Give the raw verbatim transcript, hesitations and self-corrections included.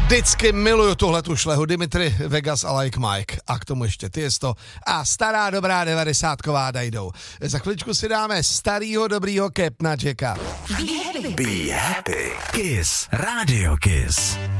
Vždycky miluju tuhletu šlehu, Dimitri Vegas a Like Mike. A k tomu ještě Tiesto a stará dobrá devadesátková dajdou. Za chviličku si dáme starýho dobrýho Capna Jacka. Be happy. Be happy. Kiss. Radio Kiss.